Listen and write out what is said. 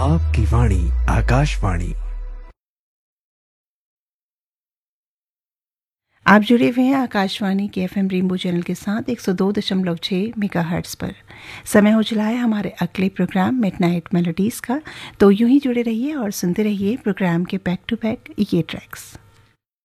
आपकी वाणी आकाशवाणी। आप जुड़े हुए हैं आकाशवाणी के एफएम रेनबो चैनल के साथ 102.6 मेगाहर्ट्ज पर। समय हो चला है हमारे अगले प्रोग्राम मिडनाइट मेलोडीज़ का। तो यूं ही जुड़े रहिए और सुनते रहिए प्रोग्राम के बैक टू बैक ये ट्रैक्स।